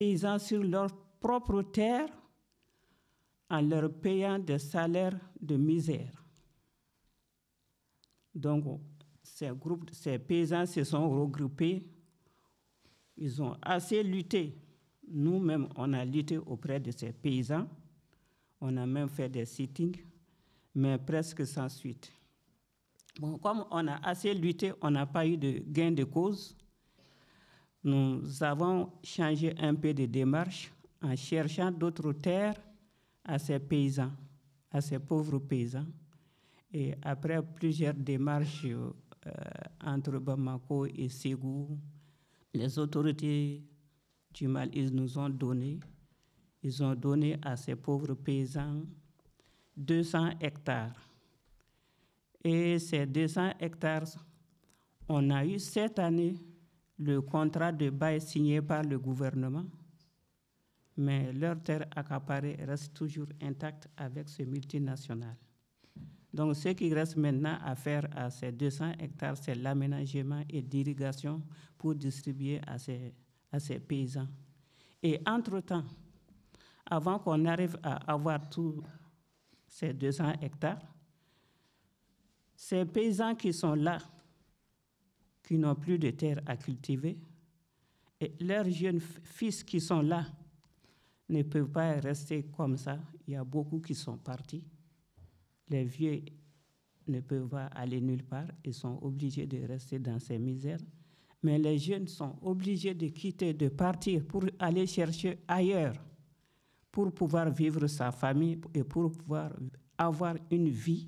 paysans sur leur propre terre en leur payant des salaires de misère. Donc, ces paysans se sont regroupés, ils ont assez lutté. Nous-mêmes, on a lutté auprès de ces paysans, on a même fait des sittings, mais presque sans suite. Bon, comme on a assez lutté, on n'a pas eu de gain de cause. Nous avons changé un peu de démarche en cherchant d'autres terres à ces paysans, à ces pauvres paysans. Et après plusieurs démarches entre Bamako et Ségou, les autorités du Mali ils ont donné à ces pauvres paysans 200 hectares. Et ces 200 hectares, on a eu cette année le contrat de bail signé par le gouvernement, mais leur terre accaparée reste toujours intacte avec ce multinational. Donc ce qui reste maintenant à faire à ces 200 hectares, c'est l'aménagement et l'irrigation pour distribuer à ces paysans. Et entre-temps, avant qu'on arrive à avoir tous ces 200 hectares, ces paysans qui sont là, qui n'ont plus de terre à cultiver, et leurs jeunes fils qui sont là ne peuvent pas rester comme ça. Il y a beaucoup qui sont partis. Les vieux ne peuvent pas aller nulle part. Ils sont obligés de rester dans ces misères. Mais les jeunes sont obligés de quitter, de partir pour aller chercher ailleurs, pour pouvoir vivre sa famille et pour pouvoir avoir une vie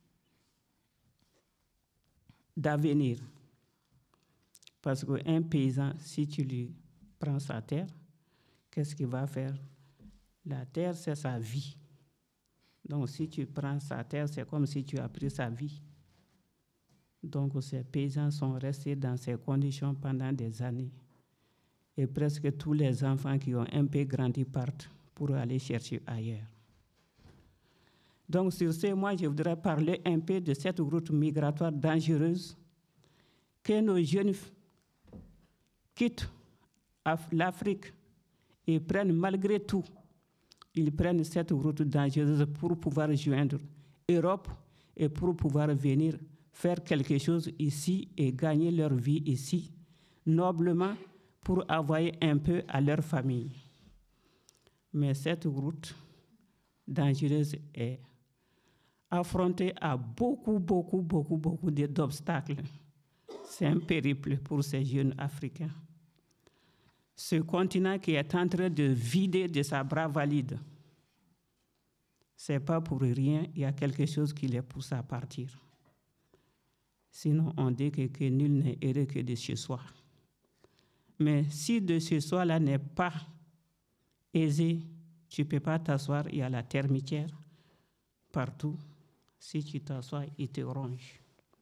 d'avenir. Parce qu'un paysan, si tu lui prends sa terre, qu'est-ce qu'il va faire? La terre, c'est sa vie. Donc, si tu prends sa terre, c'est comme si tu as pris sa vie. Donc, ces paysans sont restés dans ces conditions pendant des années. Et presque tous les enfants qui ont un peu grandi partent pour aller chercher ailleurs. Donc, sur ce, moi, je voudrais parler un peu de cette route migratoire dangereuse que nos jeunes quittent l'Afrique et prennent malgré tout. Ils prennent cette route dangereuse pour pouvoir joindre l'Europe et pour pouvoir venir faire quelque chose ici et gagner leur vie ici, noblement, pour envoyer un peu à leur famille. Mais cette route dangereuse est affrontée à beaucoup d'obstacles. C'est un périple pour ces jeunes Africains. Ce continent qui est en train de vider de sa bras valide, c'est pas pour rien, il y a quelque chose qui les pousse à partir. Sinon, on dit que nul n'est heureux que de chez soi. Mais si de chez soi-là n'est pas aisé, tu ne peux pas t'asseoir, il y a la termitière partout. Si tu t'assois, il te ronge.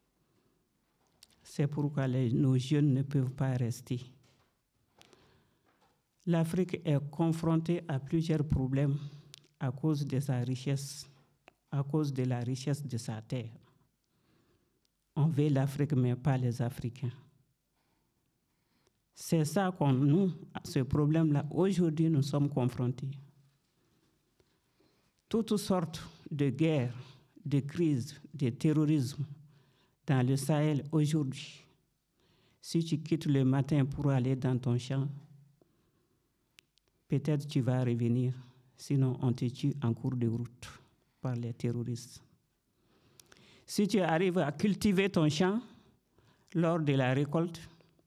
C'est pourquoi nos jeunes ne peuvent pas rester. L'Afrique est confrontée à plusieurs problèmes à cause de sa richesse, à cause de la richesse de sa terre. On veut l'Afrique, mais pas les Africains. C'est ça ce problème-là, aujourd'hui, nous sommes confrontés. Toutes sortes de guerres, de crises, de terrorisme dans le Sahel aujourd'hui. Si tu quittes le matin pour aller dans ton champ, peut-être tu vas revenir, sinon on te tue en cours de route par les terroristes. Si tu arrives à cultiver ton champ, lors de la récolte,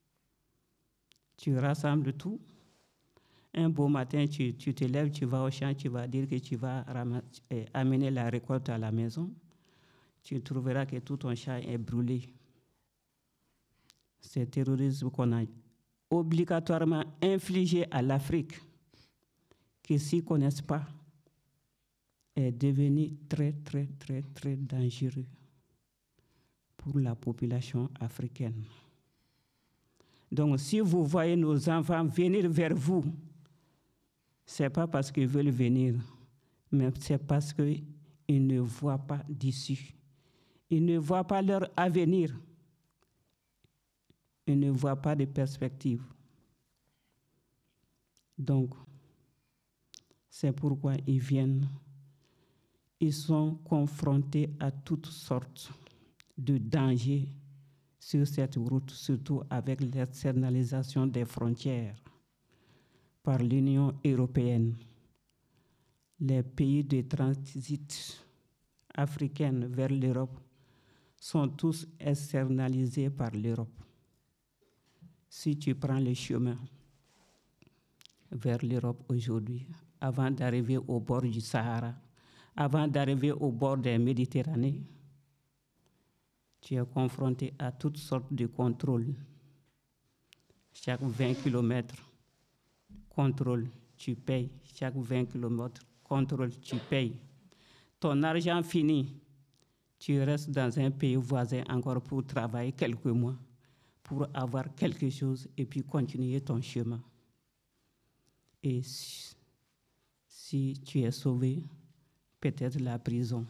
tu rassembles tout. Un beau matin, tu te lèves, tu vas au champ, tu vas dire que tu vas amener la récolte à la maison. Tu trouveras que tout ton champ est brûlé. C'est le terrorisme qu'on a obligatoirement infligé à l'Afrique, qui ne s'y connaissent pas, est devenu très dangereux pour la population africaine. Donc, si vous voyez nos enfants venir vers vous, ce n'est pas parce qu'ils veulent venir, mais c'est parce qu'ils ne voient pas d'issue. Ils ne voient pas leur avenir. Ils ne voient pas de perspective. Donc, c'est pourquoi ils viennent. Ils sont confrontés à toutes sortes de dangers sur cette route, surtout avec l'externalisation des frontières par l'Union européenne. Les pays de transit africains vers l'Europe sont tous externalisés par l'Europe. Si tu prends le chemin vers l'Europe aujourd'hui, avant d'arriver au bord du Sahara, avant d'arriver au bord de la Méditerranée, tu es confronté à toutes sortes de contrôles. Chaque 20 km, contrôle, tu payes. Chaque 20 km, contrôle, tu payes. Ton argent fini, tu restes dans un pays voisin encore pour travailler quelques mois, pour avoir quelque chose et puis continuer ton chemin. Et si tu es sauvé, peut-être la prison.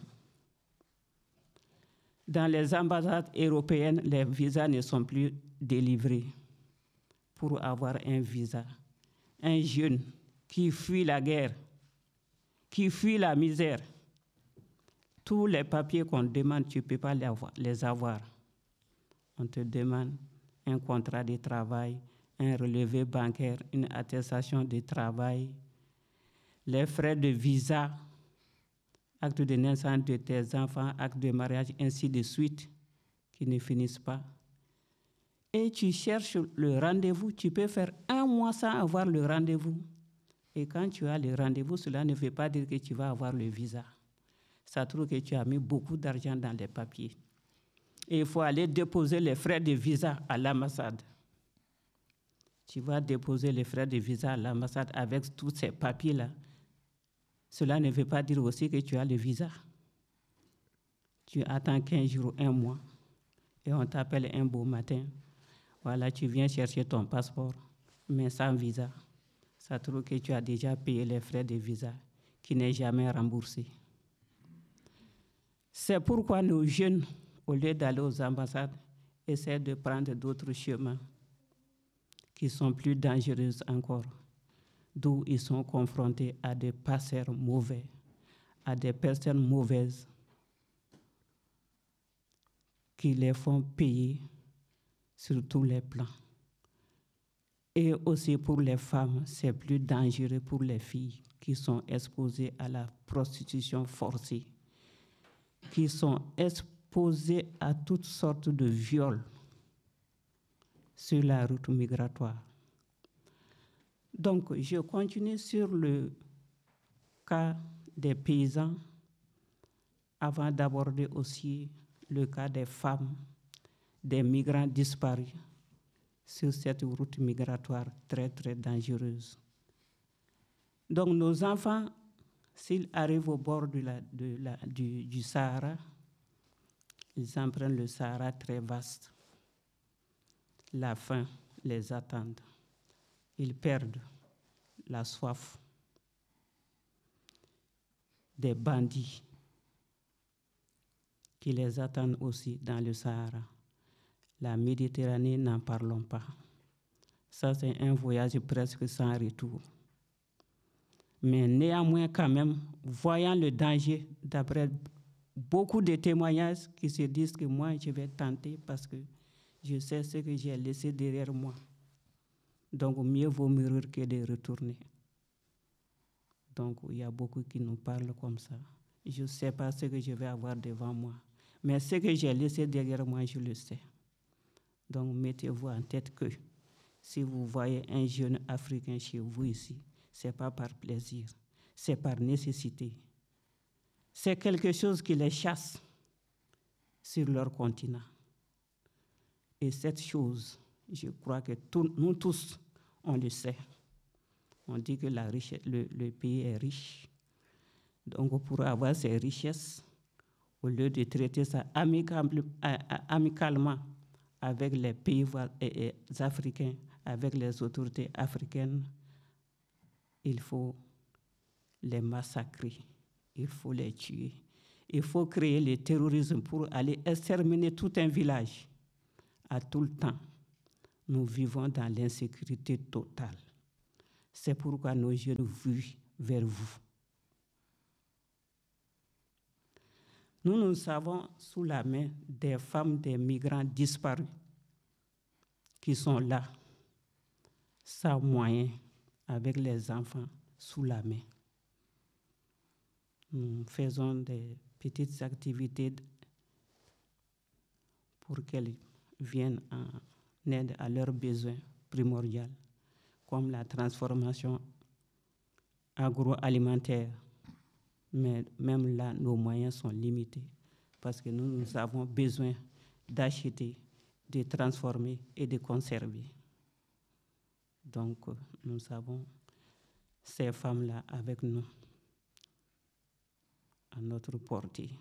Dans les ambassades européennes, les visas ne sont plus délivrés pour avoir un visa. Un jeune qui fuit la guerre, qui fuit la misère, tous les papiers qu'on demande, tu ne peux pas les avoir. On te demande un contrat de travail, un relevé bancaire, une attestation de travail, les frais de visa, acte de naissance de tes enfants, acte de mariage, ainsi de suite, qui ne finissent pas. Et tu cherches le rendez-vous, tu peux faire 1 mois sans avoir le rendez-vous. Et quand tu as le rendez-vous, cela ne veut pas dire que tu vas avoir le visa. Ça trouve que tu as mis beaucoup d'argent dans les papiers. Et il faut aller déposer les frais de visa à l'ambassade. Tu vas déposer les frais de visa à l'ambassade avec tous ces papiers-là. Cela ne veut pas dire aussi que tu as le visa. Tu attends 15 jours, 1 mois, et on t'appelle un beau matin. Voilà, tu viens chercher ton passeport, mais sans visa. Ça trouve que tu as déjà payé les frais de visa, qui n'est jamais remboursé. C'est pourquoi nos jeunes, au lieu d'aller aux ambassades, essaient de prendre d'autres chemins qui sont plus dangereux encore, d'où ils sont confrontés à des passeurs mauvais, à des personnes mauvaises qui les font payer sur tous les plans. Et aussi pour les femmes, c'est plus dangereux pour les filles qui sont exposées à la prostitution forcée, qui sont exposées à toutes sortes de viols sur la route migratoire. Donc, je continue sur le cas des paysans avant d'aborder aussi le cas des femmes, des migrants disparus sur cette route migratoire très, très dangereuse. Donc, nos enfants, s'ils arrivent au bord du Sahara, ils empruntent le Sahara très vaste. La faim les attend. Ils perdent la soif. Des bandits qui les attendent aussi dans le Sahara. La Méditerranée, n'en parlons pas. Ça, c'est un voyage presque sans retour. Mais néanmoins, quand même, voyant le danger, d'après beaucoup de témoignages qui se disent que moi, je vais tenter parce que je sais ce que j'ai laissé derrière moi. Donc, mieux vaut mourir que de retourner. Donc, il y a beaucoup qui nous parlent comme ça. Je ne sais pas ce que je vais avoir devant moi. Mais ce que j'ai laissé derrière moi, je le sais. Donc, mettez-vous en tête que si vous voyez un jeune Africain chez vous ici, ce n'est pas par plaisir, c'est par nécessité. C'est quelque chose qui les chasse sur leur continent. Et cette chose, je crois que nous tous, on le sait. On dit que le pays est riche. Donc, pour avoir ces richesses, au lieu de traiter ça amicalement avec les pays africains, avec les autorités africaines, il faut les massacrer, il faut les tuer. Il faut créer le terrorisme pour aller exterminer tout un village. À tout le temps, nous vivons dans l'insécurité totale. C'est pourquoi nos jeunes vivent vers vous. Nous savons sous la main des femmes des migrants disparus qui sont là, sans moyens, avec les enfants sous la main. Nous faisons des petites activités pour qu'elles viennent en aide à leurs besoins primordiaux, comme la transformation agroalimentaire. Mais même là, nos moyens sont limités parce que nous avons besoin d'acheter, de transformer et de conserver. Donc, nous avons ces femmes-là avec nous, à notre portée.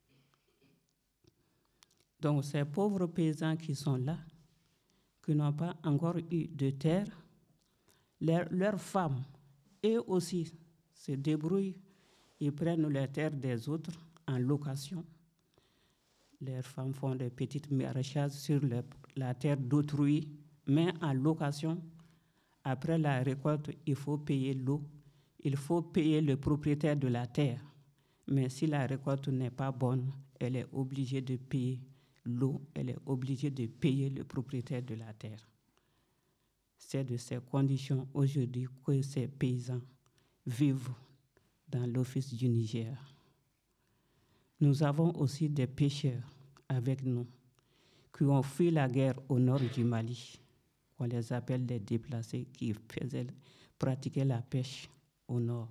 Donc, ces pauvres paysans qui sont là, qui n'ont pas encore eu de terre, leurs femmes, eux aussi, se débrouillent. Ils prennent les terres des autres en location. Les femmes font des petites maraîchages sur la terre d'autrui, mais en location. Après la récolte, il faut payer l'eau. Il faut payer le propriétaire de la terre. Mais si la récolte n'est pas bonne, elle est obligée de payer l'eau. Elle est obligée de payer le propriétaire de la terre. C'est de ces conditions aujourd'hui que ces paysans vivent dans l'Office du Niger. Nous avons aussi des pêcheurs avec nous qui ont fui la guerre au nord du Mali. On les appelle les déplacés qui pratiquaient la pêche au nord.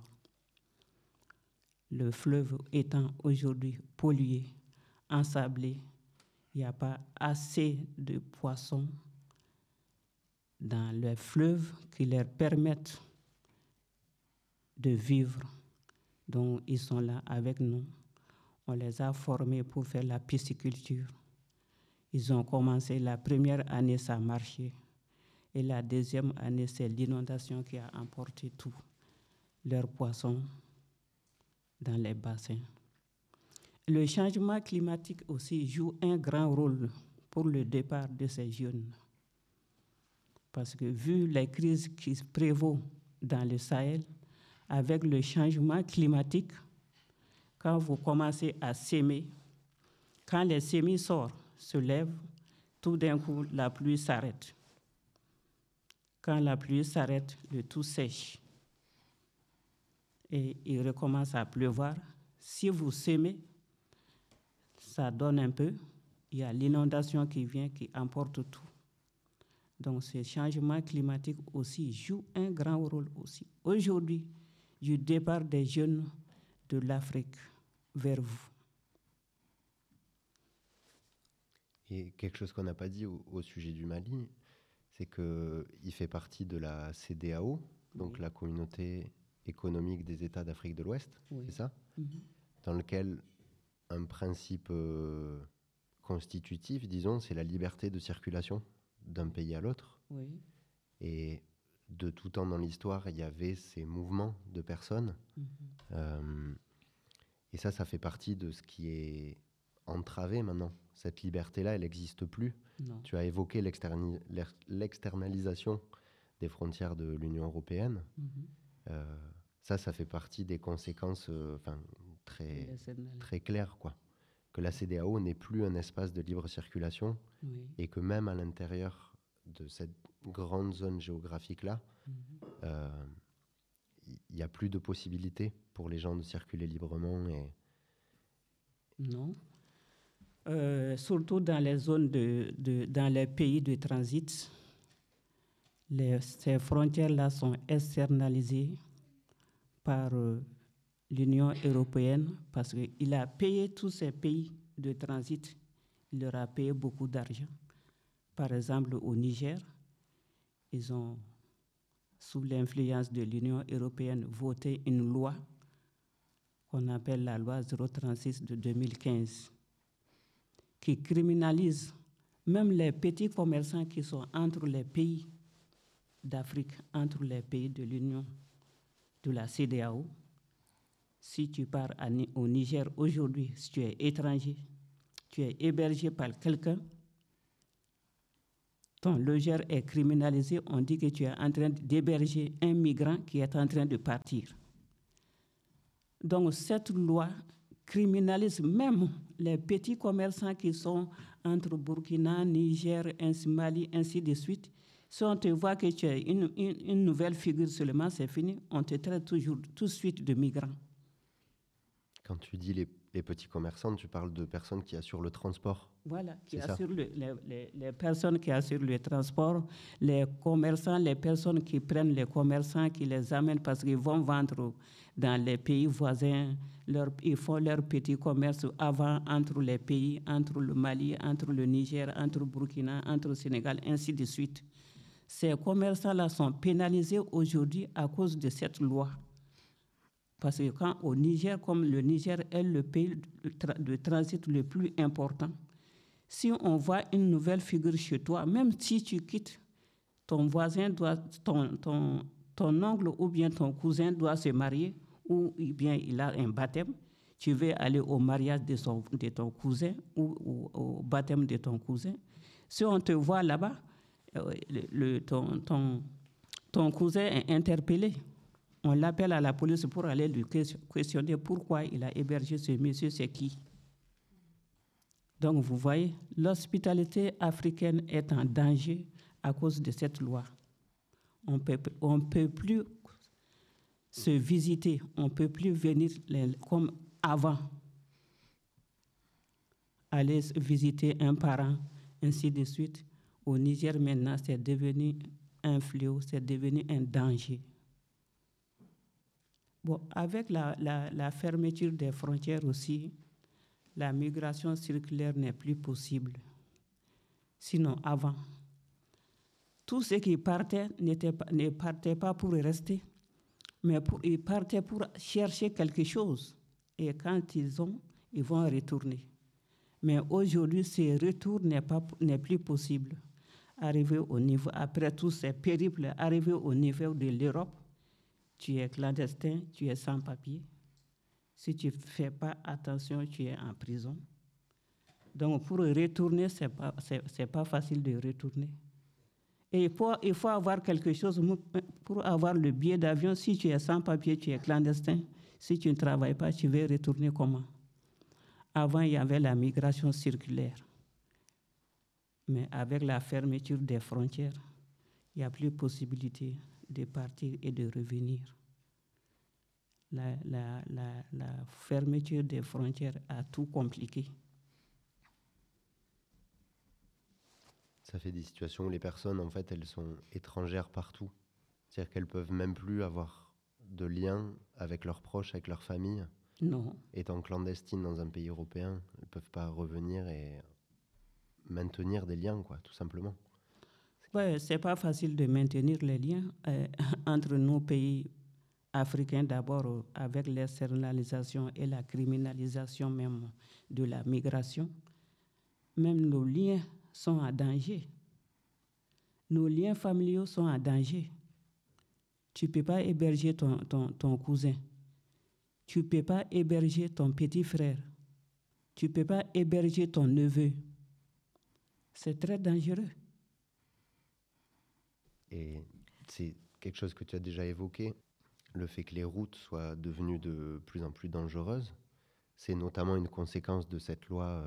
Le fleuve étant aujourd'hui pollué, ensablé, il n'y a pas assez de poissons dans le fleuve qui leur permettent de vivre. Donc, ils sont là avec nous. On les a formés pour faire la pisciculture. Ils ont commencé la première année, ça a marché. Et la deuxième année, c'est l'inondation qui a emporté tous leurs poissons dans les bassins. Le changement climatique aussi joue un grand rôle pour le départ de ces jeunes. Parce que vu les crises qui prévaut dans le Sahel, avec le changement climatique, quand vous commencez à s'aimer, quand les semis se lèvent, tout d'un coup, la pluie s'arrête. Quand la pluie s'arrête, le tout sèche. Et il recommence à pleuvoir. Si vous semez, ça donne un peu. Il y a l'inondation qui vient, qui emporte tout. Donc, ce changement climatique aussi joue un grand rôle aussi. Aujourd'hui, du départ des jeunes de l'Afrique vers vous. Et quelque chose qu'on n'a pas dit au sujet du Mali, c'est qu'il fait partie de la CEDEAO, donc Oui. la communauté économique des États d'Afrique de l'Ouest, Oui. c'est ça? Mm-hmm. Dans lequel un principe constitutif, disons, c'est la liberté de circulation d'un pays à l'autre. Oui. Et de tout temps dans l'histoire, il y avait ces mouvements de personnes. Mm-hmm. Et ça fait partie de ce qui est entravé maintenant. Cette liberté-là, elle n'existe plus. Non. Tu as évoqué l'externalisation des frontières de l'Union européenne. Mm-hmm. Ça fait partie des conséquences très claires, quoi. Que la CEDEAO n'est plus un espace de libre circulation, oui, et que même à l'intérieur de cette grande zone géographique-là, il n'y a plus de possibilité pour les gens de circuler librement. Non. Surtout dans les zones dans les pays de transit, ces frontières-là sont externalisées par l'Union européenne parce qu'il a payé tous ces pays de transit, il leur a payé beaucoup d'argent. Par exemple, au Niger, ils ont, sous l'influence de l'Union européenne, voté une loi qu'on appelle la loi 036 de 2015, qui criminalise même les petits commerçants qui sont entre les pays d'Afrique, entre les pays de l'Union, de la CEDEAO. Si tu pars au Niger aujourd'hui, si tu es étranger, tu es hébergé par quelqu'un, ton logeur est criminalisé, on dit que tu es en train d'héberger un migrant qui est en train de partir. Donc cette loi criminalise même les petits commerçants qui sont entre Burkina, Niger, Mali, ainsi de suite. Si on te voit que tu es une nouvelle figure seulement, c'est fini, on te traite toujours tout de suite de migrant. Quand tu dis les petits commerçants, tu parles de personnes qui assurent le transport. Voilà, qui assurent les personnes qui assurent le transport, les commerçants, les personnes qui prennent les commerçants, qui les amènent parce qu'ils vont vendre dans les pays voisins, ils font leur petit commerce avant entre les pays, entre le Mali, entre le Niger, entre le Burkina, entre le Sénégal, ainsi de suite. Ces commerçants-là sont pénalisés aujourd'hui à cause de cette loi. Parce que quand au Niger, comme le Niger est le pays de transit le plus important, si on voit une nouvelle figure chez toi, même si tu quittes, ton voisin doit, ton oncle ou bien ton cousin doit se marier, ou bien il a un baptême, tu veux aller au mariage de ton cousin ou au baptême de ton cousin. Si on te voit là-bas, ton cousin est interpellé. On l'appelle à la police pour aller lui questionner pourquoi il a hébergé ce monsieur, c'est qui. Donc vous voyez, l'hospitalité africaine est en danger à cause de cette loi. On peut plus se visiter, on ne peut plus venir comme avant, aller visiter un parent, ainsi de suite. Au Niger maintenant, c'est devenu un fléau, c'est devenu un danger. Bon, avec la fermeture des frontières aussi, la migration circulaire n'est plus possible. Sinon, avant, tous ceux qui partaient ne partaient pas pour rester, mais ils partaient pour chercher quelque chose. Et quand ils vont retourner. Mais aujourd'hui, ce retour n'est plus possible. Après tous ces périples, arriver au niveau de l'Europe, tu es clandestin, tu es sans papier. Si tu ne fais pas attention, tu es en prison. Donc, pour retourner, ce n'est pas facile de retourner. Et il faut avoir quelque chose pour avoir le billet d'avion. Si tu es sans papier, tu es clandestin. Si tu ne travailles pas, tu veux retourner comment? Avant, il y avait la migration circulaire. Mais avec la fermeture des frontières, il n'y a plus possibilité de partir et de revenir. La fermeture des frontières a tout compliqué. Ça fait des situations où les personnes, en fait, elles sont étrangères partout. C'est-à-dire qu'elles ne peuvent même plus avoir de lien avec leurs proches, avec leur famille. Non. Étant clandestines dans un pays européen, elles ne peuvent pas revenir et maintenir des liens, quoi, tout simplement. Ouais, c'est pas facile de maintenir les liens entre nos pays africains d'abord avec l'externalisation et la criminalisation même de la migration. Même nos liens sont en danger. Nos liens familiaux sont en danger. Tu ne peux pas héberger ton cousin. Tu ne peux pas héberger ton petit frère. Tu ne peux pas héberger ton neveu. C'est très dangereux. Et c'est quelque chose que tu as déjà évoqué, le fait que les routes soient devenues de plus en plus dangereuses. C'est notamment une conséquence de cette loi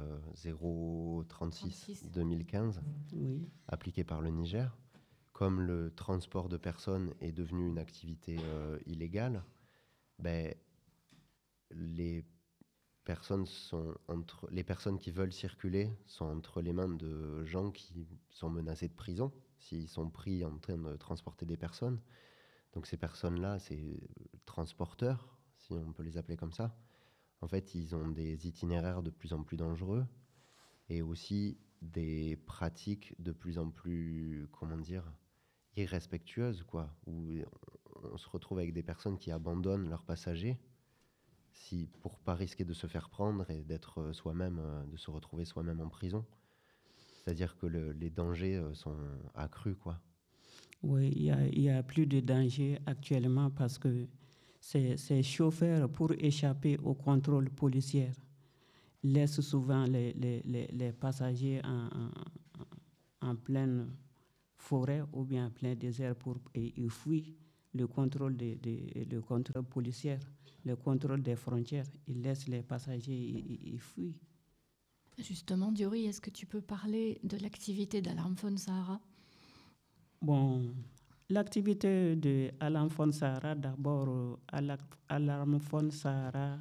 036/2015 appliquée par le Niger. Comme le transport de personnes est devenu une activité illégale, les personnes qui veulent circuler sont entre les mains de gens qui sont menacés de prison s'ils sont pris en train de transporter des personnes. Donc ces personnes-là, ces transporteurs, si on peut les appeler comme ça, en fait, ils ont des itinéraires de plus en plus dangereux et aussi des pratiques de plus en plus, irrespectueuses, quoi, où on se retrouve avec des personnes qui abandonnent leurs passagers pour pas risquer de se faire prendre et d'être soi-même, de se retrouver soi-même en prison. C'est-à-dire que les dangers sont accrus, quoi. Oui, il y a plus de danger actuellement parce que ces chauffeurs, pour échapper au contrôle policier, laissent souvent les passagers en pleine forêt ou bien en plein désert et ils fuient le contrôle, le contrôle policier, le contrôle des frontières. Ils laissent les passagers, ils fuient. Justement, Diori, est-ce que tu peux parler de l'activité d'Alarm Phone Sahara? Bon, l'activité de Alarm Phone Sahara, d'abord, Alarm Phone Sahara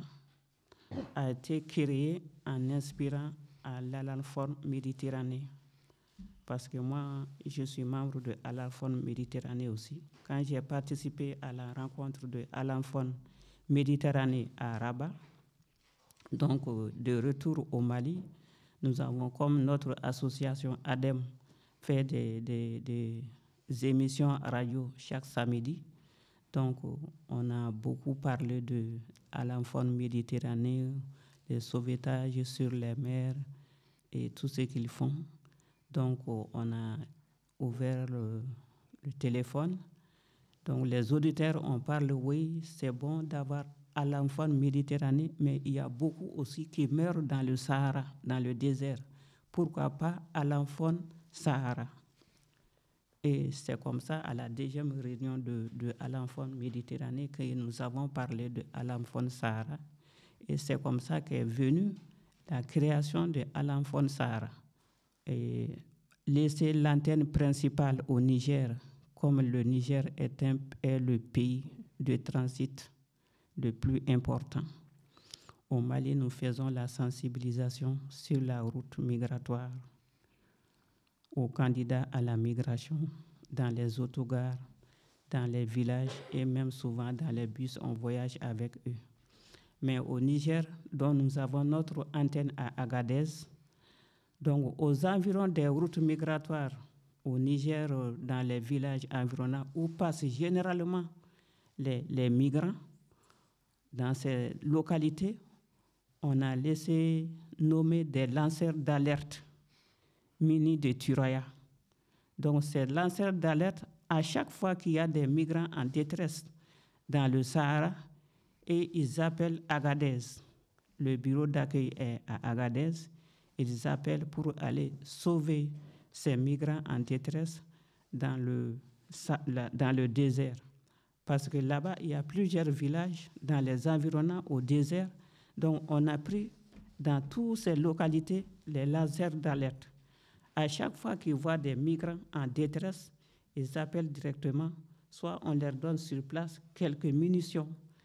a été créée en inspirant à l'Alarm Phone Méditerranée. Parce que moi, je suis membre de Alarm Phone Méditerranée aussi. Quand j'ai participé à la rencontre de Alarm Phone Méditerranée à Rabat, donc de retour au Mali, nous avons, comme notre association ADEM, fait des émissions radio chaque samedi. Donc, on a beaucoup parlé de Alarm Phone Méditerranée, les sauvetages sur les mers et tout ce qu'ils font. Donc, on a ouvert le téléphone. Donc, les auditeurs, on parle, oui, c'est bon d'avoir Alarm Phone Méditerranée, mais il y a beaucoup aussi qui meurent dans le Sahara, dans le désert. Pourquoi pas Alarm Phone Sahara? Et c'est comme ça, à la deuxième réunion de Alarm Phone Méditerranée, que nous avons parlé de Alarm Phone Sahara. Et c'est comme ça qu'est venue la création de Alarm Phone Sahara. Et laisser l'antenne principale au Niger, comme le Niger est le pays de transit le plus important. Au Mali, nous faisons la sensibilisation sur la route migratoire aux candidats à la migration, dans les autogares, dans les villages et même souvent dans les bus, on voyage avec eux. Mais au Niger, dont nous avons notre antenne à Agadez, donc aux environs des routes migratoires au Niger, dans les villages environnants où passent généralement les migrants, dans ces localités, on a laissé nommer des lanceurs d'alerte munis de Turaya. Donc ces lanceurs d'alerte, à chaque fois qu'il y a des migrants en détresse dans le Sahara, et ils appellent Agadez. Le bureau d'accueil est à Agadez. Ils appellent pour aller sauver ces migrants en détresse dans le désert. Parce que là-bas, il y a plusieurs villages dans les environnants au désert. Donc, on a pris dans toutes ces localités les lasers d'alerte. À chaque fois qu'ils voient des migrants en détresse, ils appellent directement, soit on leur donne sur place quelques munitions,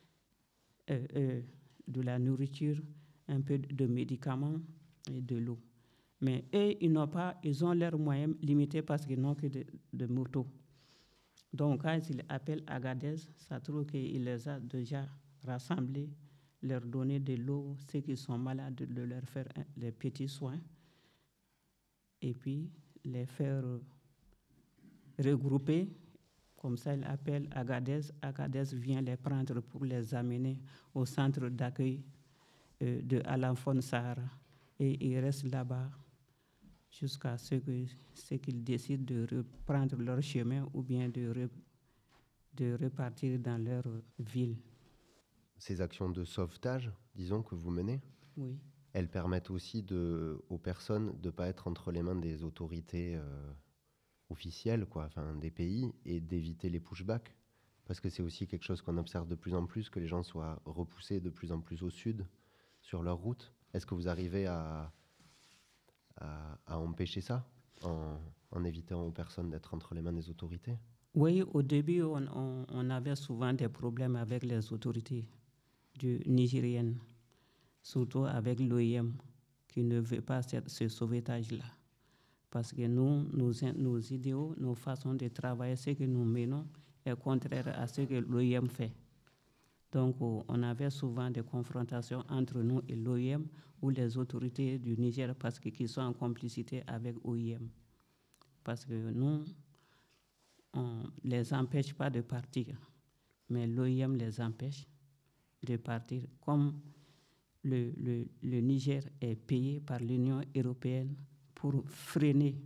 de la nourriture, un peu de médicaments et de l'eau. Mais eux, ils ont leurs moyens limités parce qu'ils n'ont que de motos. Donc, quand ils appellent Agadez, ça trouve qu'il les a déjà rassemblés, leur donner de l'eau, ceux qui sont malades, de leur faire les petits soins, et puis les faire regrouper. Comme ça, ils appellent Agadez. Agadez vient les prendre pour les amener au centre d'accueil de Alarm Phone Sahara. Et ils restent là-bas jusqu'à ce qu'ils décident de reprendre leur chemin ou bien de repartir dans leur ville. Ces actions de sauvetage, disons, que vous menez, oui, elles permettent aussi aux personnes de ne pas être entre les mains des autorités officielles, des pays, et d'éviter les pushbacks. Parce que c'est aussi quelque chose qu'on observe de plus en plus, que les gens soient repoussés de plus en plus au sud sur leur route. Est-ce que vous arrivez à empêcher ça en évitant aux personnes d'être entre les mains des autorités? Oui, au début, on avait souvent des problèmes avec les autorités nigériennes, surtout avec l'OIM, qui ne veut pas ce sauvetage-là. Parce que nos idéaux, nos façons de travailler, ce que nous menons est contraire à ce que l'OIM fait. Donc, on avait souvent des confrontations entre nous et l'OIM ou les autorités du Niger qui sont en complicité avec l'OIM. Parce que nous, on ne les empêche pas de partir, mais l'OIM les empêche de partir. Comme le Niger est payé par l'Union européenne pour freiner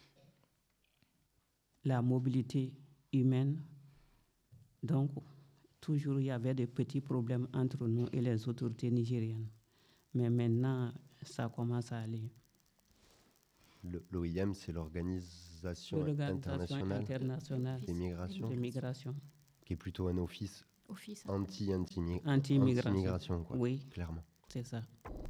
la mobilité humaine, donc toujours il y avait des petits problèmes entre nous et les autorités nigériennes. Mais maintenant, ça commence à aller. L'OIM, c'est l'Organisation internationale des migrations, qui est plutôt un office anti-immigration, Oui, clairement. c'est ça.